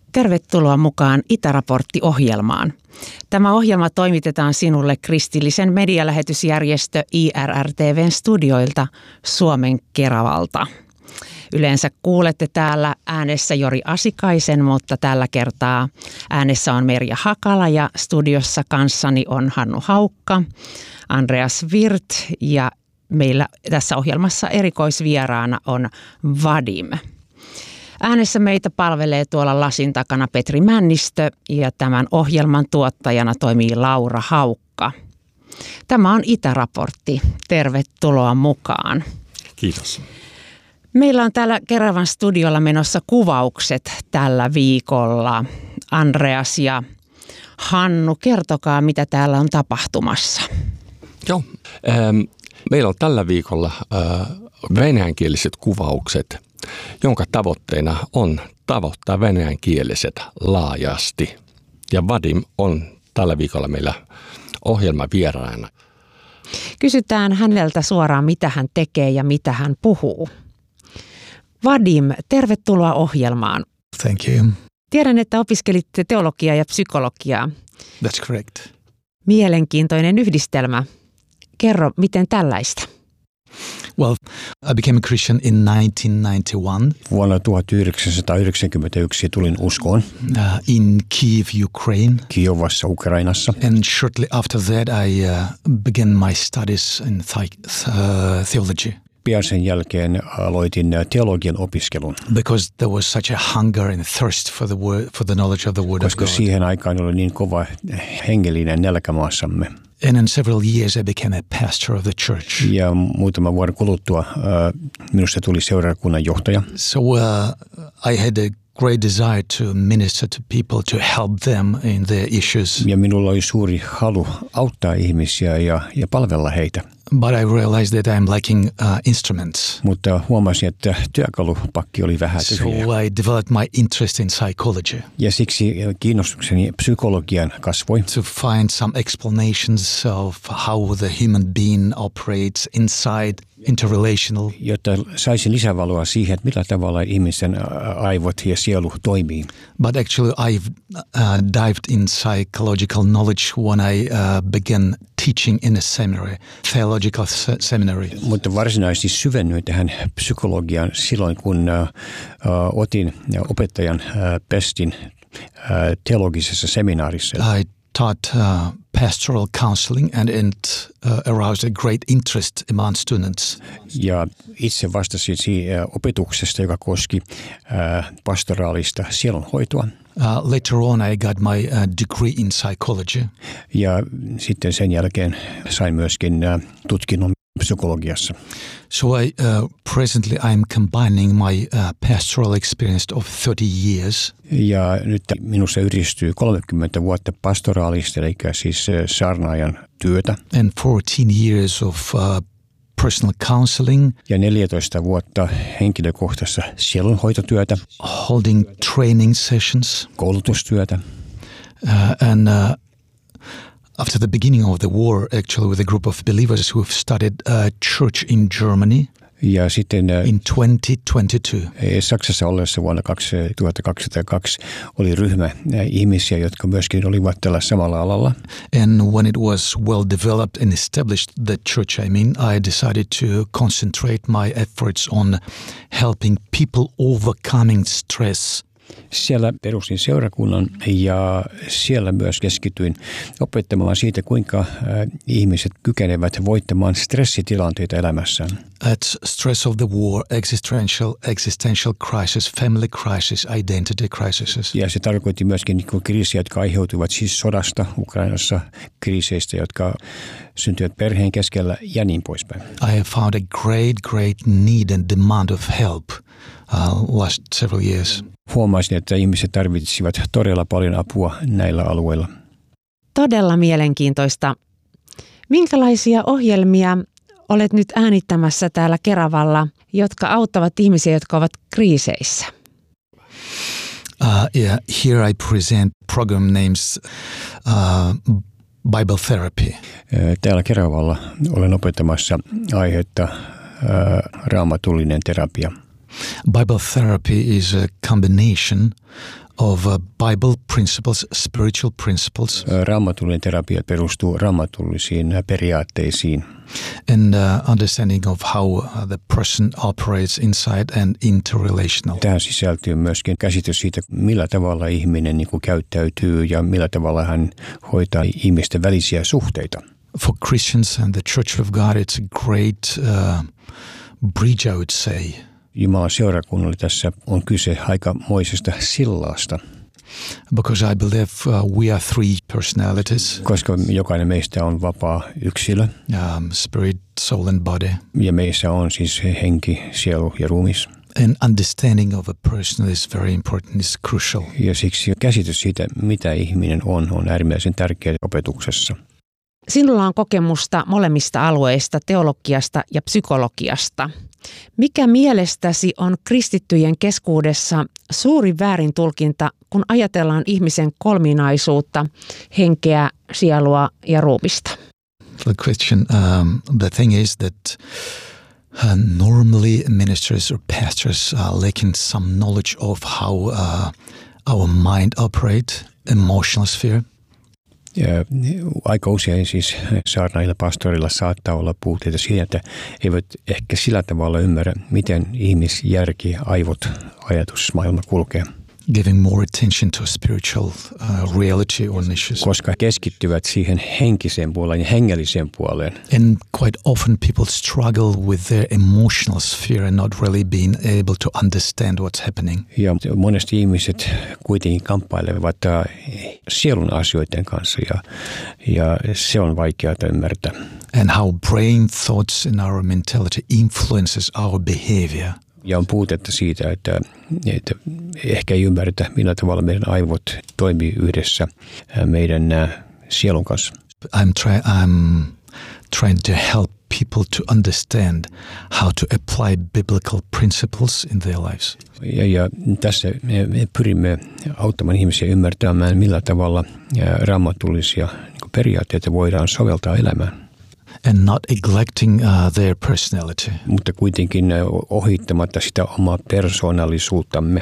Tervetuloa mukaan Itäraportti-ohjelmaan. Tämä ohjelma toimitetaan sinulle kristillisen medialähetysjärjestö IRR-TV:n studioilta Suomen Keravalta. Yleensä kuulette täällä äänessä Jori Asikaisen, mutta tällä kertaa äänessä on Merja Hakala ja studiossa kanssani on Hannu Haukka, Andreas Wirth ja meillä tässä ohjelmassa erikoisvieraana on Vadim. Äänessä meitä palvelee tuolla lasin takana Petri Männistö ja tämän ohjelman tuottajana toimii Laura Haukka. Tämä on Itäraportti. Tervetuloa mukaan. Kiitos. Meillä on täällä Keravan studiolla menossa kuvaukset tällä viikolla. Andreas ja Hannu, kertokaa mitä täällä on tapahtumassa. Joo, meillä on tällä viikolla venäjänkieliset kuvaukset, jonka tavoitteena on tavoittaa venäjänkieliset laajasti. Ja Vadim on tällä viikolla meillä ohjelmavieraana. Kysytään häneltä suoraan, mitä hän tekee ja mitä hän puhuu. Vadim, tervetuloa ohjelmaan. Thank you. Tiedän, että opiskelitte teologiaa ja psykologiaa. That's correct. Mielenkiintoinen yhdistelmä. Kerro, miten tällaista? Well, I became a Christian in 1991. Vuonna 1991 tulin uskoon. In Kyiv, Ukraine. Kiovassa, Ukrainassa. And shortly after that I began my studies in theology. Pian sen jälkeen aloitin teologian opiskelun. Because there was such a hunger and thirst for the knowledge of the word of God. Koska siihen aikaan oli niin kova hengellinen nälkä maassamme. And in several years I became a pastor of the church. Ja muutaman vuoden kuluttua minusta tuli seurakunnan johtaja. So I had a great desire to minister to people, to help them in their issues. Ja minulla oli suuri halu auttaa ihmisiä ja palvella heitä. But I realized that I'm lacking instruments. Mutta huomasin, että työkalupakki oli vähän tyhjä. So I developed my interest in psychology. Ja siksi kiinnostukseni psykologian kasvoi. To find some explanations of how the human being operates inside interrelational. Jotta saisin lisävaloa siihen, että millä tavalla ihmisten aivot ja sielu toimii. But actually I've dived in psychological knowledge when I began teaching in a seminary, theological seminary. Mutta varsinaisesti syvennyin tähän psykologiaan silloin, kun otin opettajan pestin teologisessa seminaarissa. I taught pastoral counseling and it aroused a great interest among students. Ja itse vastasin opetuksesta, joka koski pastoraalista sielunhoitoa. Later on I got my degree in psychology. Ja sitten sen jälkeen sain myöskin tutkinnon psykologiassa. So presently I'm combining my pastoral experience of 30 years. Ja nyt minussa yhdistyy 30 vuotta pastoraalista, eli siis saarnaajan työtä. And 14 years of personal counseling. Ja 14 vuotta henkilökohtaista sielunhoitotyötä. Holding training sessions. Koulutustyötä. And after the beginning of the war, actually with a group of believers who have started a church in Germany. Ja sitten in 2022. Saksassa ollessa vuonna 2022 oli ryhmä ihmisiä, jotka myöskin olivat tällä samalla alalla. And when it was well developed and established, the church, I decided to concentrate my efforts on helping people overcoming stress. Siellä perustin seurakunnan ja siellä myös keskityin opettamaan siitä, kuinka ihmiset kykenevät voittamaan stressitilanteita elämässään. It's stress of the war, existential crisis, family crisis, identity crises. Ja se tarkoitti myöskin kriisejä, jotka aiheutuvat siis sodasta Ukrainassa, kriiseistä, jotka syntyvät perheen keskellä ja niin poispäin. I have found a great need and demand of help last several years. Huomasin, että ihmiset tarvitsivat todella paljon apua näillä alueilla. Todella mielenkiintoista. Minkälaisia ohjelmia olet nyt äänittämässä täällä Keravalla, jotka auttavat ihmisiä, jotka ovat kriiseissä? Here I present program names Bible therapy. Täällä Keravalla olen opettamassa aihetta raamatullinen terapia. Bible therapy is a combination of Bible principles, spiritual principles. Raamatullinen terapia perustuu raamatullisiin periaatteisiin. And understanding of how the person operates inside and interrelational. Tähän sisältyy myöskin käsitys siitä, millä tavalla ihminen käyttäytyy ja millä tavalla hän hoitaa ihmisten välisiä suhteita. For Christians and the Church of God, it's a great bridge, I would say. Jumalan seurakunnalle tässä on kyse aikamoisesta sillasta. Because I believe we are three personalities. Koska jokainen meistä on vapaa yksilö. Spirit, soul and body. Ja meissä on siis henki, sielu ja ruumis. And understanding of a person is very important, is crucial. Ja siksi käsitys siitä, mitä ihminen on äärimmäisen tärkeä opetuksessa. Sinulla on kokemusta molemmista alueista, teologiasta ja psykologiasta. Mikä mielestäsi on kristittyjen keskuudessa suuri väärintulkinta, kun ajatellaan ihmisen kolminaisuutta, henkeä, sielua ja ruumista? The question, the thing is that normally ministers or pastors are lacking some knowledge of how our mind operates, emotional sphere. Ja aika usein siis saarnailla pastorilla saattaa olla puutteita siinä, että eivät ehkä sillä tavalla ymmärrä, miten ihmisjärki, aivot, ajatusmaailma kulkee. Giving more attention to spiritual reality or niches. Koska keskittyvät siihen henkiseen puoleen ja hengelliseen puoleen. And quite often people struggle with their emotional sphere and not really being able to understand what's happening. Ja monesti ihmiset kuitenkin kamppailevat sielun asioiden kanssa ja se on vaikeaa ymmärtää. And how brain thoughts and our mentality influences our behavior. Ja on puutetta siitä, että ehkä ei ymmärretä, millä tavalla meidän aivot toimii yhdessä meidän sielun kanssa. I'm trying to help people to understand how to apply biblical principles in their lives. Ja tässä me pyrimme auttamaan ihmisiä ymmärtämään, millä tavalla raamatullisia periaatteita voidaan soveltaa elämään. And not neglecting their personality. Mutta kuitenkin ohittamatta sitä omaa persoonallisuuttamme.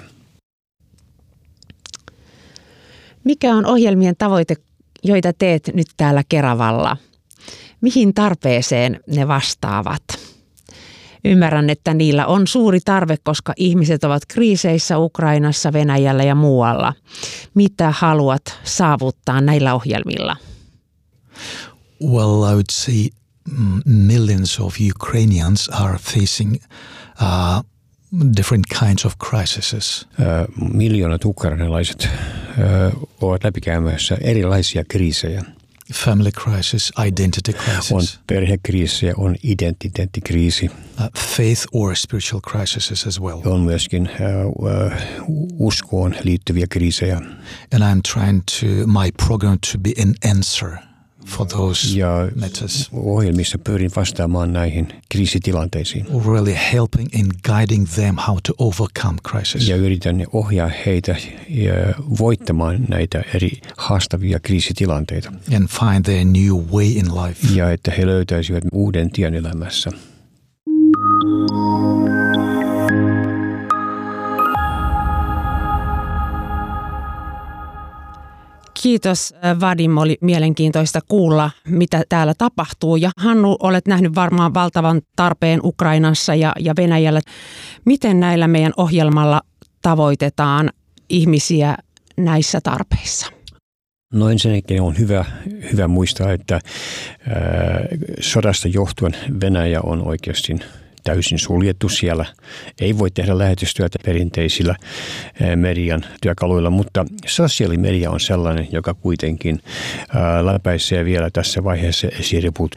Mikä on ohjelmien tavoite, joita teet nyt täällä Keravalla? Mihin tarpeeseen ne vastaavat? Ymmärrän, että niillä on suuri tarve, koska ihmiset ovat kriiseissä Ukrainassa, Venäjällä ja muualla. Mitä haluat saavuttaa näillä ohjelmilla? Well, I would say millions of Ukrainians are facing different kinds of crises. Miljoonat ukrainalaiset ovat läpikäymässä erilaisia kriisejä. Family crisis, identity crisis. On perhekriisiä, on identiteettikriisi. Faith or spiritual crises as well. On myöskin uskoon liittyviä kriisejä. And I'm trying my program to be an answer for those matters. Ohjelmissa pyrin vastaamaan näihin kriisitilanteisiin. Really helping and guiding them how to overcome crisis. Ja yritän ohjaa heitä voittamaan näitä eri haastavia kriisitilanteita. And find their new way in life. Ja että he löytäisivät uuden tien elämässä. Kiitos Vadim, oli mielenkiintoista kuulla, mitä täällä tapahtuu. Ja Hannu, olet nähnyt varmaan valtavan tarpeen Ukrainassa ja Venäjällä. Miten näillä meidän ohjelmalla tavoitetaan ihmisiä näissä tarpeissa? No ensinnäkin on hyvä muistaa, että sodasta johtuen Venäjä on oikeasti täysin suljettu siellä. Ei voi tehdä lähetystyötä perinteisillä median työkaluilla, mutta sosiaalimedia on sellainen, joka kuitenkin läpäisee vielä tässä vaiheessa esiriput.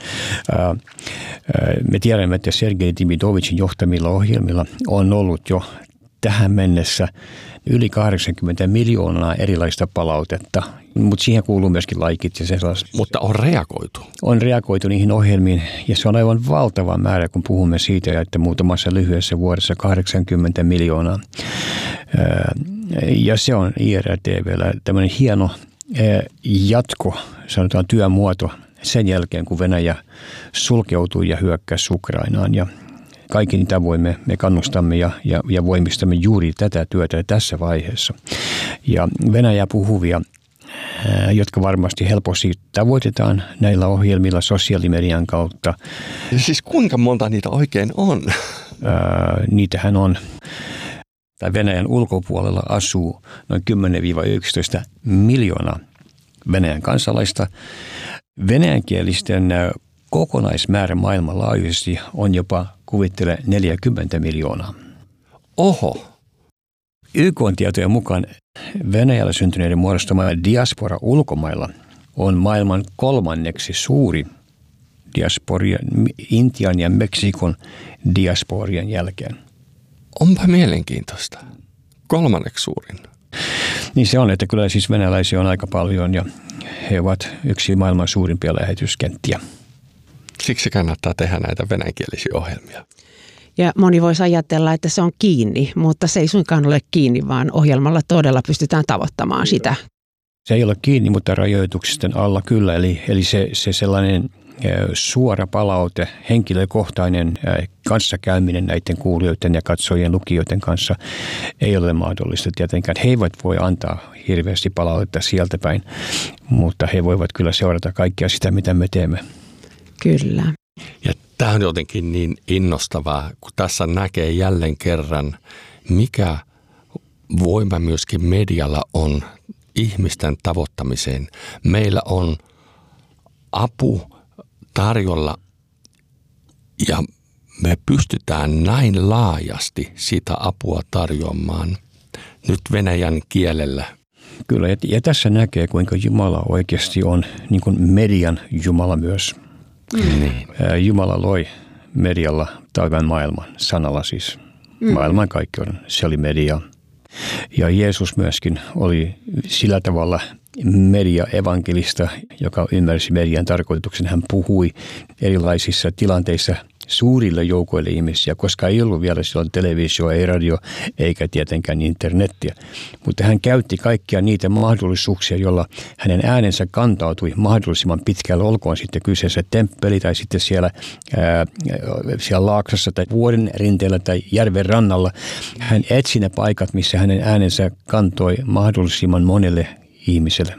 Me tiedämme, että Sergei Demidovicin johtamilla ohjelmilla on ollut jo tähän mennessä yli 80 miljoonaa erilaista palautetta, mutta siihen kuuluu myöskin laikit ja sellaiset. Mutta on reagoitu. On reagoitu niihin ohjelmiin ja se on aivan valtava määrä, kun puhumme siitä, että muutamassa lyhyessä vuodessa 80 miljoonaa. Ja se on IRTV:llä tämmöinen hieno jatko, sanotaan työmuoto sen jälkeen, kun Venäjä sulkeutui ja hyökkäsi Ukrainaan. Ja kaikin tavoin me kannustamme ja voimistamme juuri tätä työtä tässä vaiheessa. Ja Venäjää puhuvia, jotka varmasti helposti tavoitetaan näillä ohjelmilla sosiaalimedian kautta. Siis kuinka monta niitä oikein on? Niitähän on, tai Venäjän ulkopuolella asuu noin 10-11 miljoonaa Venäjän kansalaista. Venäjänkielisten kokonaismäärä maailmanlaajuisesti on jopa, kuvittele, 40 miljoonaa. Oho! YK-tietojen mukaan Venäjällä syntyneiden muodostama diaspora ulkomailla on maailman 3. suuri diasporia Intian ja Meksikon diasporien jälkeen. Onpa mielenkiintoista. 3. suurin. Niin se on, että kyllä siis venäläisiä on aika paljon ja he ovat yksi maailman suurimpia lähetyskenttiä. Siksi kannattaa tehdä näitä venäjänkielisiä ohjelmia. Ja moni voisi ajatella, että se on kiinni, mutta se ei suinkaan ole kiinni, vaan ohjelmalla todella pystytään tavoittamaan sitä. Se ei ole kiinni, mutta rajoituksisten alla kyllä. Eli se sellainen suora palaute, henkilökohtainen kanssakäyminen näiden kuulijoiden ja katsojien lukijoiden kanssa ei ole mahdollista tietenkään. He eivät voi antaa hirveästi palautetta sieltä päin, mutta he voivat kyllä seurata kaikkea sitä, mitä me teemme. Kyllä. Ja tämä on jotenkin niin innostavaa, kun tässä näkee jälleen kerran, mikä voima myöskin medialla on ihmisten tavoittamiseen. Meillä on apu tarjolla ja me pystytään näin laajasti sitä apua tarjoamaan nyt venäjän kielellä. Kyllä, ja tässä näkee, kuinka Jumala oikeasti on niin kuin median Jumala myös. Niin. Jumala loi medialla taivaan maailman, sanalla siis maailmankaikkeuden. Se oli media. Ja Jeesus myöskin oli sillä tavalla media-evankelista, joka ymmärsi median tarkoituksen. Hän puhui erilaisissa tilanteissa suurille joukoille ihmisiä, koska ei ollut vielä silloin televisio, ei radio, eikä tietenkään internettiä. Mutta hän käytti kaikkia niitä mahdollisuuksia, joilla hänen äänensä kantautui mahdollisimman pitkälle, olkoon sitten kyseessä temppeli tai sitten siellä laaksossa tai vuoden rinteellä tai järven rannalla. Hän etsi ne paikat, missä hänen äänensä kantoi mahdollisimman monelle ihmiselle.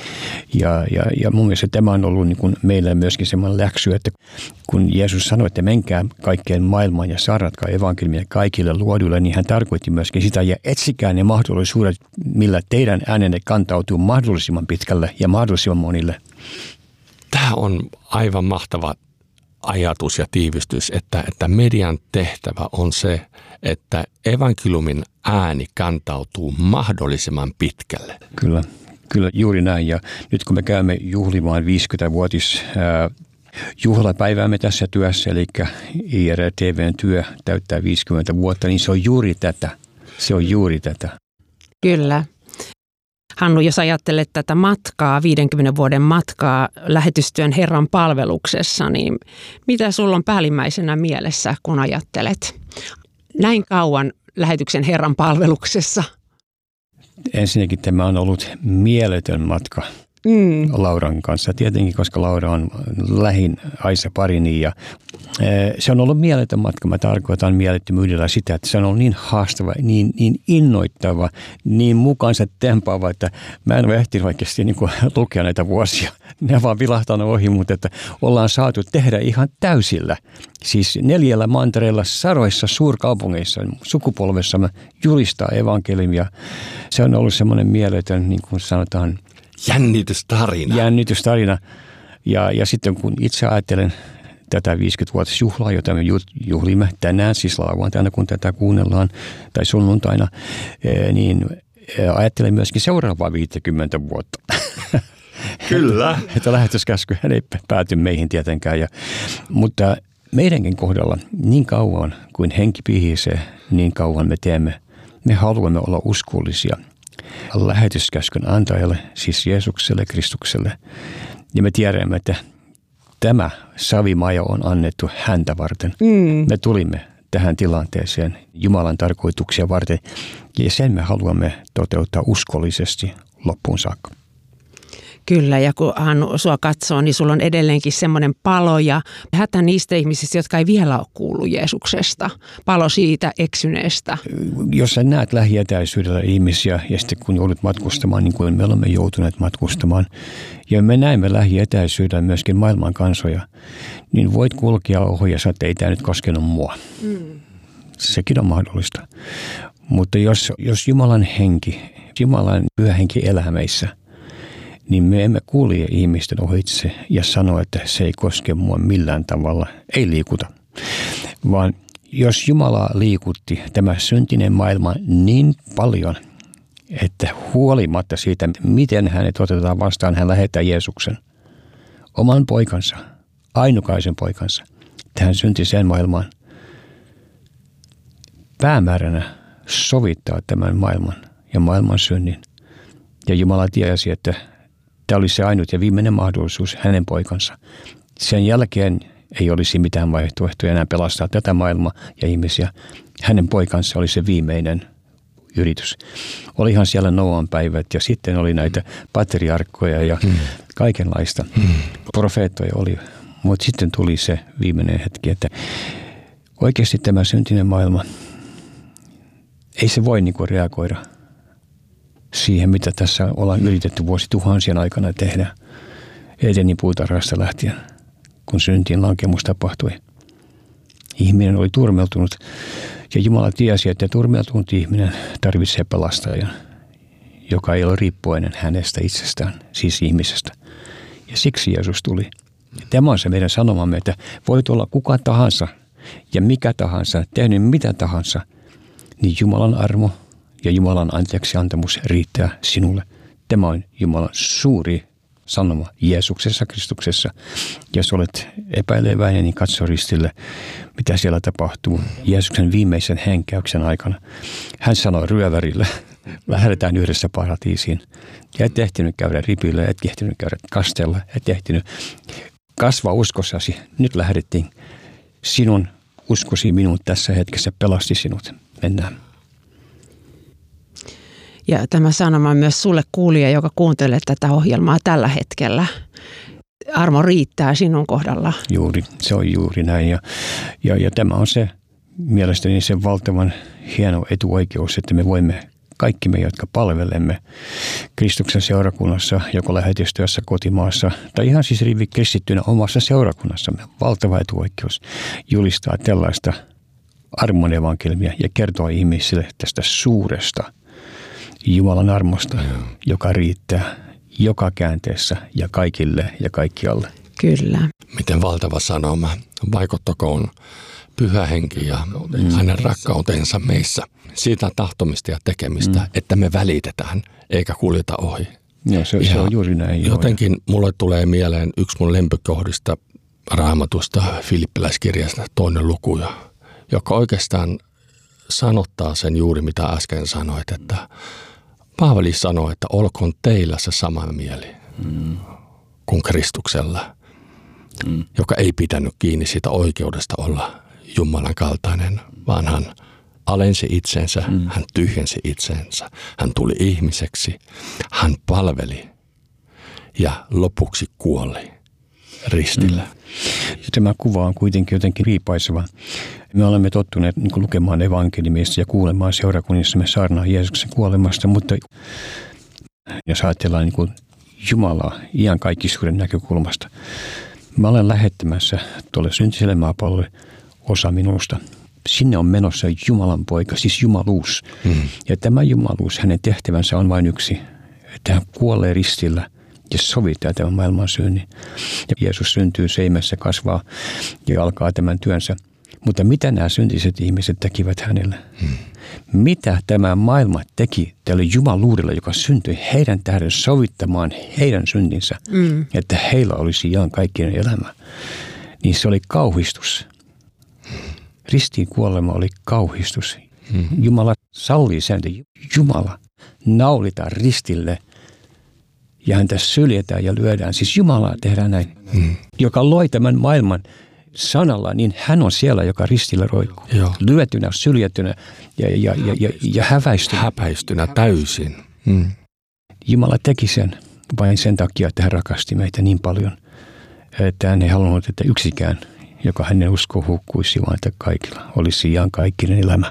Ja mun mielestä tämä on ollut niin kuin meillä myöskin semmoinen läksy, että kun Jeesus sanoi, että menkää kaikkeen maailmaan ja saarnatkaa evankeliumia kaikille luoduille, niin hän tarkoitti myöskin sitä ja etsikää ne mahdollisuudet, millä teidän äänenne kantautuu mahdollisimman pitkälle ja mahdollisimman monille. Tämä on aivan mahtava ajatus ja tiivistys, että median tehtävä on se, että evankeliumin ääni kantautuu mahdollisimman pitkälle. Kyllä, juuri näin. Ja nyt kun me käymme juhlimaan 50-vuotis juhlapäiväämme tässä työssä, eli IRTV:n työ täyttää 50 vuotta, niin se on juuri tätä. Se on juuri tätä. Kyllä. Hannu, jos ajattelet tätä matkaa, 50 vuoden matkaa lähetystyön Herran palveluksessa, niin mitä sulla on päällimmäisenä mielessä, kun ajattelet näin kauan lähetyksen Herran palveluksessa? Ensinnäkin tämä on ollut mieletön matka Lauran kanssa. Tietenkin, koska Laura on lähin Aisa parini ja se on ollut mieletön matka. Mä tarkoitan mielettömyydellä sitä, että se on ollut niin haastava, niin innoittava, niin mukaansa tempaava, että mä en ole ehtinyt oikeasti niin kuin lukea näitä vuosia. Ne vaan vilahtanut ohi, mutta että ollaan saatu tehdä ihan täysillä. Siis 4 mantereilla, sadoissa suurkaupungeissa, sukupolvessa mä julistaa evankeliumia. Se on ollut semmoinen mieletön, niin kuin sanotaan, Jännitystarina. Ja sitten kun itse ajattelen tätä 50-vuotisjuhlaa, jota me juhlimme tänään, siis lauantaina, kun tätä kuunnellaan, tai sunnuntaina, niin ajattelen myöskin seuraavaa 50 vuotta. Kyllä. Että lähetyskäsky ei pääty meihin tietenkään. Mutta meidänkin kohdalla niin kauan kuin henki pihisee, niin kauan me teemme. Me haluamme olla uskollisia lähetyskäskyn antajalle, siis Jeesukselle, Kristukselle. Ja me tiedämme, että tämä savimaja on annettu häntä varten. Me tulimme tähän tilanteeseen Jumalan tarkoituksia varten ja sen me haluamme toteuttaa uskollisesti loppuun saakka. Kyllä, ja kun Hannu sua katsoo, niin sulla on edelleenkin semmoinen palo ja hätä niistä ihmisistä, jotka ei vielä ole kuullut Jeesuksesta. Palo siitä eksyneestä. Jos sä näet lähietäisyydellä ihmisiä ja sitten kun joudut matkustamaan, niin kuin me olemme joutuneet matkustamaan, ja me näemme lähietäisyydellä myöskin maailman kansoja, niin voit kulkea ohi ja sanoa, että ei tämä nyt koskenut mua. Sekin on mahdollista. Mutta jos Jumalan henki, Jumalan pyhä henki elää meissä, niin me emme kulje ihmisten ohitse ja sano, että se ei koske mua millään tavalla, ei liikuta. Vaan jos Jumala liikutti tämä syntinen maailma niin paljon, että huolimatta siitä, miten hänet otetaan vastaan, hän lähettää Jeesuksen, oman poikansa, ainukaisen poikansa, tähän syntiseen maailmaan, päämääränä sovittaa tämän maailman ja maailman synnin. Ja Jumala tiesi, että tämä oli se ainut ja viimeinen mahdollisuus hänen poikansa. Sen jälkeen ei olisi mitään vaihtoehtoja enää pelastaa tätä maailmaa ja ihmisiä. Hänen poikansa oli se viimeinen yritys. Olihan siellä Noan päivät ja sitten oli näitä patriarkkoja ja kaikenlaista. Profeettoja oli, mutta sitten tuli se viimeinen hetki, että oikeasti tämä syntinen maailma, ei se voi reagoida siihen, mitä tässä ollaan yritetty vuosituhansien aikana tehdä Edenin puutarhasta lähtien, kun syntiin lankemus tapahtui. Ihminen oli turmeltunut ja Jumala tiesi, että turmeltunut ihminen tarvitsee pelastajan, joka ei ole riippuvainen hänestä itsestään, siis ihmisestä. Ja siksi Jeesus tuli. Tämä on se meidän sanomamme, että voit olla kuka tahansa ja mikä tahansa, tehnyt mitä tahansa, niin Jumalan armo ja Jumalan anteeksiantamus riittää sinulle. Tämä on Jumalan suuri sanoma Jeesuksessa, Kristuksessa. Jos olet epäileväinen, niin katso ristille, mitä siellä tapahtuu Jeesuksen viimeisen henkäyksen aikana. Hän sanoi ryövärille, lähdetään yhdessä paratiisiin. Ja et ehtinyt käydä ripillä, et ehtinyt käydä kastella, et ehtinyt kasvaa uskossasi. Nyt lähdettiin. Sinun uskosi minun tässä hetkessä pelasti sinut. Mennään. Ja tämä sanoma on myös sulle kuulija, joka kuuntelee tätä ohjelmaa tällä hetkellä. Armo riittää sinun kohdalla. Juuri, se on juuri näin. Ja tämä on se mielestäni se valtavan hieno etuoikeus, että me voimme, kaikki me, jotka palvelemme Kristuksen seurakunnassa, joko lähetystyössä kotimaassa, tai ihan siis kristittynä omassa seurakunnassamme, valtava etuoikeus julistaa tällaista armon evankeliumia ja kertoa ihmisille tästä suuresta Jumalan armosta, joka riittää joka käänteessä ja kaikille ja kaikkialle. Kyllä. Miten valtava sanoma. Vaikuttakoon Pyhä Henki ja hänen rakkautensa meissä. Siitä tahtomista ja tekemistä, että me välitetään eikä kuljeta ohi. Joo, se on juuri näin. Jotenkin mulle tulee mieleen yksi mun lempikohdista Raamatusta, Filippiläiskirjasta 2. luku, joka oikeastaan sanottaa sen juuri mitä äsken sanoit, että Paavali sanoi, että olkoon teillä se sama mieli kuin Kristuksella, joka ei pitänyt kiinni siitä oikeudesta olla Jumalan kaltainen, vaan hän alensi itsensä, hän tyhjensi itsensä, hän tuli ihmiseksi, hän palveli ja lopuksi kuoli ristillä. Tämä kuva on kuitenkin jotenkin riipaiseva. Me olemme tottuneet lukemaan evankeliumista ja kuulemaan seurakunnissamme saarnaa Jeesuksen kuolemasta, mutta jos ajatellaan Jumalaa iankaikkisuuden näkökulmasta, mä olen lähettämässä tuolle syntiselle maapallolle osa minusta. Sinne on menossa Jumalan poika, siis jumaluus. Ja tämä jumaluus, hänen tehtävänsä on vain yksi, että hän kuolee ristillä ja sovittaa tämän maailman synnin. Ja Jeesus syntyy seimessä, kasvaa ja alkaa tämän työnsä. Mutta mitä nämä syntiset ihmiset tekivät hänelle? Mitä tämä maailma teki tälle jumaluudelle, joka syntyi heidän tähden sovittamaan heidän syntinsä, että heillä olisi iankaikkinen elämä? Niin se oli kauhistus. Ristiin kuolema oli kauhistus. Jumala sallii sen, että Jumala naulitaan ristille ja häntä syljetään ja lyödään. Siis Jumala tehdään näin, joka loi tämän maailman sanalla, niin hän on siellä, joka ristillä roikkuu. Lyötynä, syljettynä ja häväistynä. Häpäistynä täysin. Jumala teki sen, vain sen takia, että hän rakasti meitä niin paljon, että hän ei halunnut, että yksikään, joka hänen uskoo, hukkuisi, vaan että kaikilla olisi iankaikkinen elämä.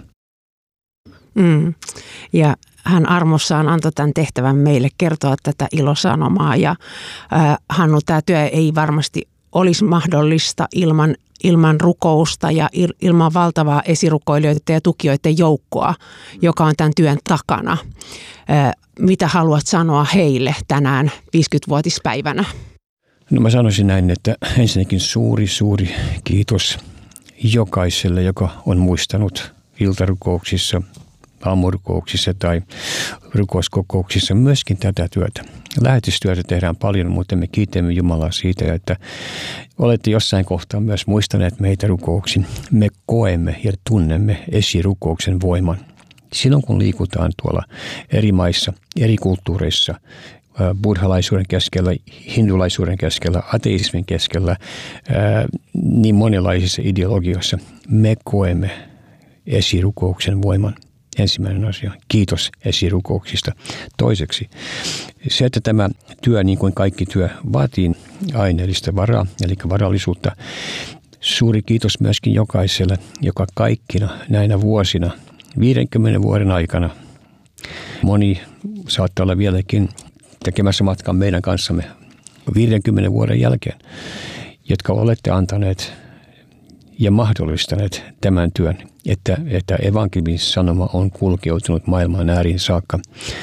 Ja hän armossaan antoi tämän tehtävän meille kertoa tätä ilosanomaa. Ja Hannu, tämä työ ei varmasti olisi mahdollista ilman rukousta ja ilman valtavaa esirukoilijoita ja tukijoiden joukkoa, joka on tämän työn takana. Mitä haluat sanoa heille tänään 50-vuotispäivänä? No mä sanoisin näin, että ensinnäkin suuri kiitos jokaiselle, joka on muistanut iltarukouksissa, aamurukouksissa tai rukouskokouksissa myöskin tätä työtä. Lähetystyötä tehdään paljon, mutta me kiitämme Jumalaa siitä, että olette jossain kohtaa myös muistaneet meitä rukouksiin. Me koemme ja tunnemme esirukouksen voiman. Silloin kun liikutaan tuolla eri maissa, eri kulttuureissa, buddhalaisuuden keskellä, hindulaisuuden keskellä, ateismin keskellä, niin monenlaisissa ideologioissa, me koemme esirukouksen voiman. Ensimmäinen asia. Kiitos esirukouksista. Toiseksi, se, että tämä työ, niin kuin kaikki työ, vaatii aineellista varaa, eli varallisuutta. Suuri kiitos myöskin jokaiselle, joka kaikkina näinä vuosina, 50 vuoden aikana, moni saattaa olla vieläkin tekemässä matkan meidän kanssamme 50 vuoden jälkeen, jotka olette antaneet ja mahdollistaneet tämän työn, että evankeliumin sanoma on kulkeutunut maailman ääriin saakka.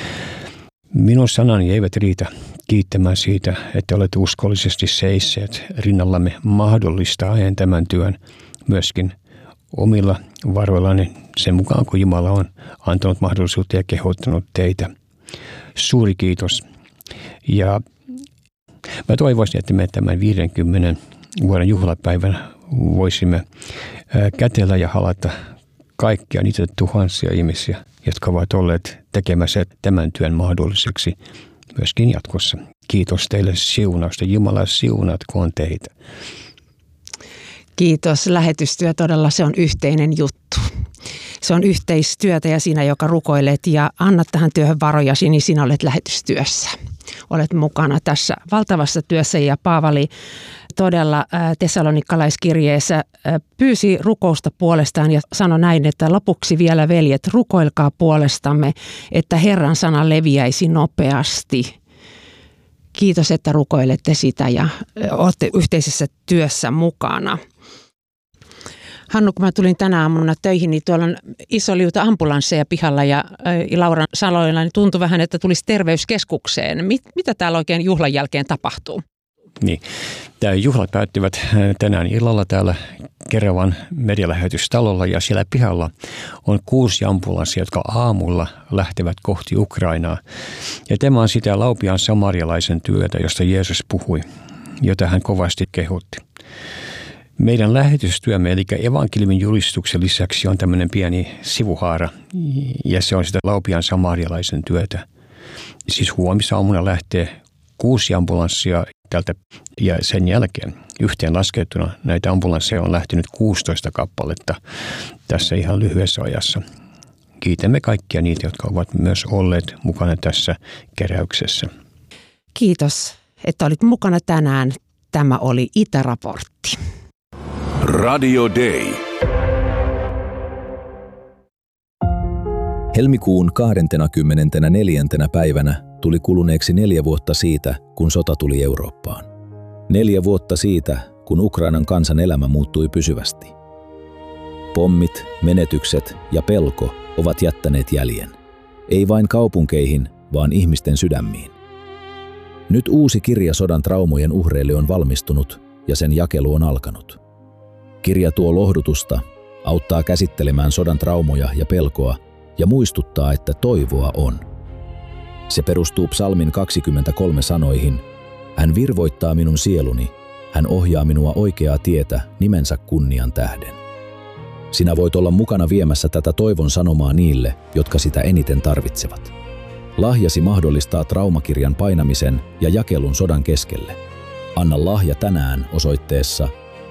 Minun sanani eivät riitä kiittämään siitä, että olette uskollisesti seisseet rinnallamme mahdollistaa tämän työn myöskin omilla varoillani sen mukaan, kun Jumala on antanut mahdollisuutta ja kehottanut teitä. Suuri kiitos. Ja mä toivoisin, että me tämän 50 vuoden juhlapäivänä voisimme kätellä ja halata kaikkia niitä tuhansia ihmisiä, jotka ovat olleet tekemässä tämän työn mahdolliseksi myöskin jatkossa. Kiitos teille siunausta. Jumala siunatkoon teitä. Kiitos. Lähetystyö todella, se on yhteinen juttu. Se on yhteistyötä ja sinä, joka rukoilet ja annat tähän työhön varojasi, niin sinä olet lähetystyössä. Olet mukana tässä valtavassa työssä ja Paavali todella Tessalonikalaiskirjeessä pyysi rukousta puolestaan ja sanoi näin, että lopuksi vielä veljet, rukoilkaa puolestamme, että Herran sana leviäisi nopeasti. Kiitos, että rukoilette sitä ja olette yhteisessä työssä mukana. Hannu, kun mä tulin tänä aamuna töihin, niin tuolla on iso liuta ambulansseja pihalla ja Lauran saloilla niin tuntui vähän, että tulisi terveyskeskukseen. Mitä täällä oikein juhlan jälkeen tapahtuu? Niin, tämä juhlat päättyvät tänään illalla täällä Keravan medialähetystalolla ja siellä pihalla on 6 ambulanssia, jotka aamulla lähtevät kohti Ukrainaa. Ja tämä on sitä Laupiaan samarialaisen työtä, josta Jeesus puhui, jota hän kovasti kehotti. Meidän lähetystyömme, eli evankeliumin julistuksen lisäksi on tämmöinen pieni sivuhaara, ja se on sitä Laupiaan samarialaisen työtä. Siis huomisaamuna lähtee 6 ambulanssia tältä, ja sen jälkeen yhteen laskettuna näitä ambulansseja on lähtenyt 16 kappaletta tässä ihan lyhyessä ajassa. Kiitämme kaikkia niitä, jotka ovat myös olleet mukana tässä keräyksessä. Kiitos, että olit mukana tänään. Tämä oli Itäraportti. Radio Day. Helmikuun 24. päivänä tuli kuluneeksi 4 vuotta siitä, kun sota tuli Eurooppaan. 4 vuotta siitä, kun Ukrainan kansan elämä muuttui pysyvästi. Pommit, menetykset ja pelko ovat jättäneet jäljen. Ei vain kaupunkeihin, vaan ihmisten sydämiin. Nyt uusi kirja sodan traumojen uhreille on valmistunut ja sen jakelu on alkanut. Kirja tuo lohdutusta, auttaa käsittelemään sodan traumoja ja pelkoa ja muistuttaa, että toivoa on. Se perustuu Psalmin 23 sanoihin: Hän virvoittaa minun sieluni, hän ohjaa minua oikeaa tietä nimensä kunnian tähden. Sinä voit olla mukana viemässä tätä toivon sanomaa niille, jotka sitä eniten tarvitsevat. Lahjasi mahdollistaa traumakirjan painamisen ja jakelun sodan keskelle. Anna lahja tänään osoitteessa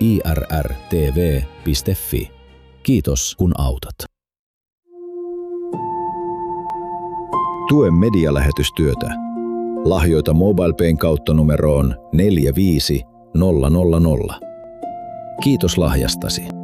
irrtv.fi. Kiitos, kun autat. Tue medialähetystyötä. Lahjoita MobilePayn kautta numeroon 45000. Kiitos lahjastasi.